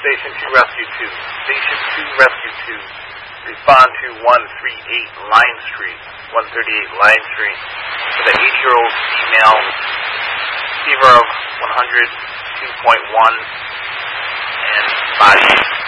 Station 2 Rescue 2. Station 2 Rescue 2. Respond to 138 Line Street. 138 Line Street. With an 80-year-old female. Fever of 102.1. And body